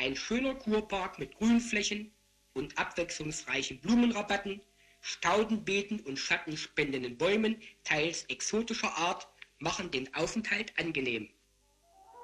Ein schöner Kurpark mit Grünflächen und abwechslungsreichen Blumenrabatten, Staudenbeeten und schattenspendenden Bäumen, teils exotischer Art, machen den Aufenthalt angenehm.